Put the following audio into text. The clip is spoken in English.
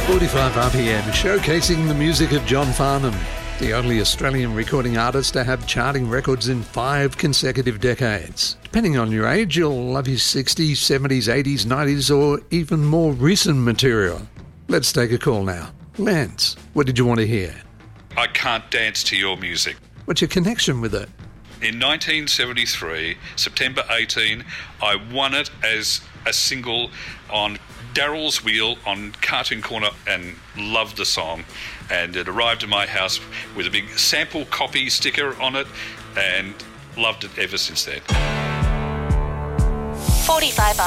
45 RPM, showcasing the music of John Farnham, the only Australian recording artist to have charting records in 5 consecutive decades. Depending on your age, you'll love his 60s, 70s, 80s, 90s, or even more recent material. Let's take a call now. Lance, what did you want to hear? I Can't Dance to Your Music. What's your connection with it? In 1973, September 18, I won it as a single on Daryl's Wheel on Cartoon Corner and loved the song. And it arrived at my house with a big sample copy sticker on it and loved it ever since then. 45